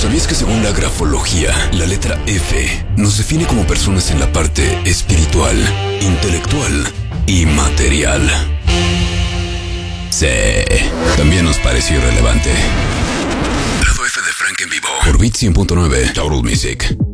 ¿Sabías que según la grafología, la letra F nos define como personas en la parte espiritual, intelectual y material? Sí, también nos pareció irrelevante. Lado F de Frank en vivo por Beat 100.9 Total Music.